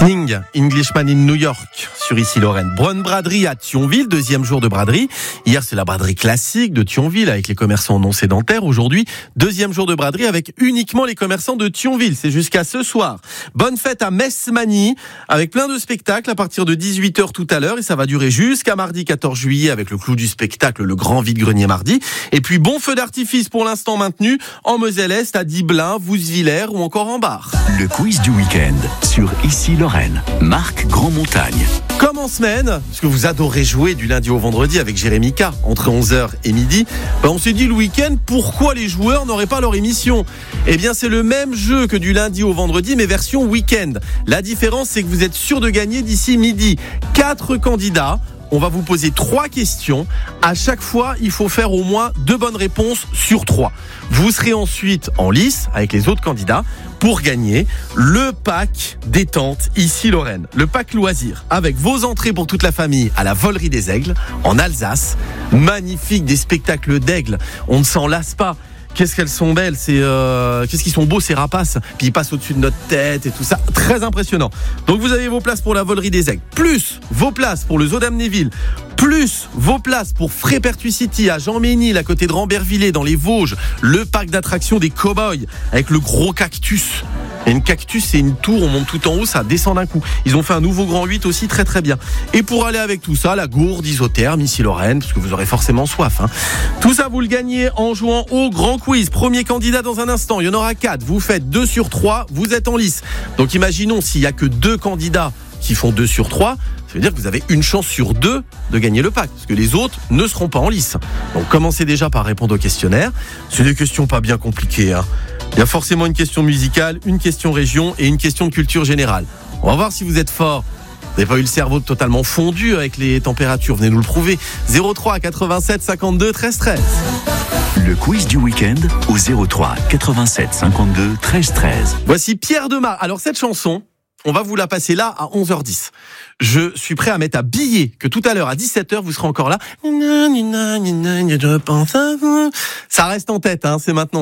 Sting, Englishman in New York, sur Ici Lorraine. Brown Braderie à Thionville, deuxième jour de braderie. Hier, c'est la braderie classique de Thionville avec les commerçants non sédentaires. Aujourd'hui, deuxième jour de braderie avec uniquement les commerçants de Thionville. C'est jusqu'à ce soir. Bonne fête à Messmanie avec plein de spectacles à partir de 18h tout à l'heure et ça va durer jusqu'à mardi 14 juillet avec le clou du spectacle, le grand vide-grenier mardi. Et puis bon feu d'artifice pour l'instant maintenu en Moselle-Est, à Dibelin, Vouzvillers ou encore en Bar. Le quiz du week-end sur Ici Lorraine. Marc Grandmontagne. Comme en semaine, parce que vous adorez jouer du lundi au vendredi avec Jérémy K, entre 11h et midi, on s'est dit le week-end, pourquoi les joueurs n'auraient pas leur émission ? Eh bien, c'est le même jeu que du lundi au vendredi, mais version week-end. La différence, c'est que vous êtes sûr de gagner d'ici midi. 4 candidats. On va vous poser 3 questions. À chaque fois, il faut faire au moins 2 bonnes réponses sur 3. Vous serez ensuite en lice avec les autres candidats pour gagner le pack détente Ici Lorraine. Le pack loisir avec vos entrées pour toute la famille à la Volerie des Aigles en Alsace. Magnifique, des spectacles d'aigles. On ne s'en lasse pas. Qu'est-ce qu'elles sont belles, qu'est-ce qu'ils sont beaux ces rapaces. Puis ils passent au-dessus de notre tête et tout ça, très impressionnant. Donc vous avez vos places pour la Volerie des Aigles, plus vos places pour le Zoo d'Amnéville, plus vos places pour Frépertuis-City à Jean-Ménil à côté de Rambervillers dans les Vosges, le parc d'attractions des cow-boys avec le gros cactus. Et une cactus, c'est une tour, on monte tout en haut, ça descend d'un coup. Ils ont fait un nouveau grand 8 aussi, très très bien. Et pour aller avec tout ça, la gourde isotherme, Ici Lorraine, parce que vous aurez forcément soif. Tout ça, vous le gagnez en jouant au grand quiz. Premier candidat dans un instant, il y en aura 4. Vous faites 2 sur 3, vous êtes en lice. Donc imaginons s'il n'y a que 2 candidats qui font 2 sur 3, ça veut dire que vous avez une chance sur 2 de gagner le pack, parce que les autres ne seront pas en lice. Donc commencez déjà par répondre au questionnaire. C'est des questions pas bien compliquées, Il y a forcément une question musicale, une question région et une question de culture générale. On va voir si vous êtes fort. Vous n'avez pas eu le cerveau totalement fondu avec les températures, venez nous le prouver. 03 87 52 13 13. Le quiz du week-end au 03 87 52 13 13. Voici Pierre Demar. Alors cette chanson, on va vous la passer là à 11h10. Je suis prêt à mettre à biller que tout à l'heure à 17h vous serez encore là. Ça reste en tête, c'est maintenant.